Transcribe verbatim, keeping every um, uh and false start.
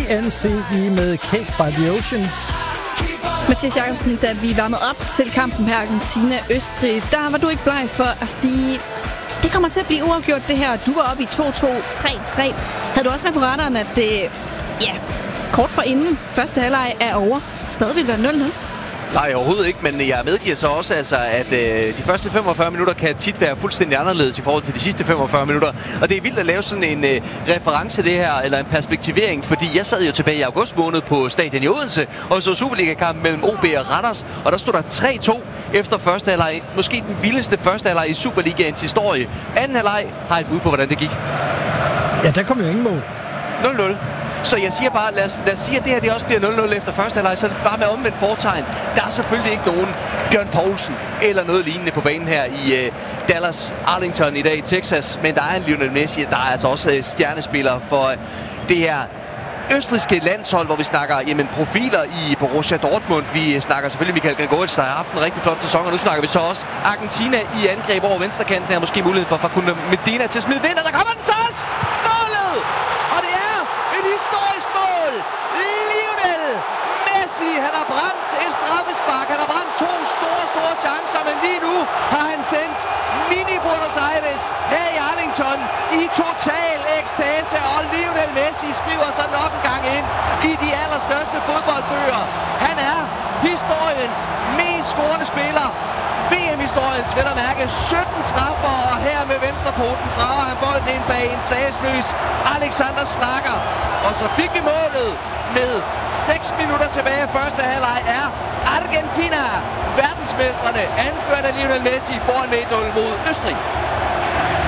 N C E med Cake by the Ocean. Mathias Jacobsen, da vi varmede op til kampen her Argentina-Østrig, der var du ikke bleg for at sige, det kommer til at blive uafgjort det her. Du var oppe i to to, tre tre. Havde du også med på radaren, at det, ja, kort for inden første halvleg er over, stadig vil være nul nul? Nej, overhovedet ikke, men jeg medgiver så også, altså, at øh, de første femogfyrre minutter kan tit være fuldstændig anderledes i forhold til de sidste femogfyrre minutter. Og det er vildt at lave sådan en øh, reference det her, eller en perspektivering, fordi jeg sad jo tilbage i august måned på stadion i Odense, og så Superliga-kampen mellem O B og Randers, og der stod der tre to efter første halvleg. Måske den vildeste første halvleg i Superligaens historie. Anden halvleg har et bud på, hvordan det gik. Ja, der kom jo ingen mål. nul nul. Så jeg siger bare, lad os, lad os sige, at det her det også bliver nul nul efter første halvleg, så bare med omvendt fortegn. Der er selvfølgelig ikke nogen Bjørn Poulsen eller noget lignende på banen her i uh, Dallas Arlington i dag i Texas. Men der er en Lionel Messi, der er altså også uh, stjernespiller for uh, det her østrigske landshold, hvor vi snakker jamen, profiler i Borussia Dortmund. Vi snakker selvfølgelig Michael Gregoritsch, der har haft en rigtig flot sæson, og nu snakker vi så også Argentina i angreb over venstrekanten. Her måske mulighed for Facundo Medina til at smide den, og der kommer den så også! Målet! Og det er et historisk mål! Lionel Messi, han har brændt et straffespark. Han har brændt to store, store chancer, men lige nu har han sendt Mini Buenos Aires her i Arlington i total ekstase. Og Lionel Messi skriver sig nok en gang ind i de allerstørste fodboldbøger. Han er historiens mest scorende spiller. V M-historiens vel at mærke sytten træffer, og her med venstrepoten drager han bolden ind bag en sagsløs Alexander Schlager. Og så fik vi målet med seks minutter tilbage i første halvleg er Argentina verdensmestrene, anført af Lionel Messi, foran med et nul mod Østrig.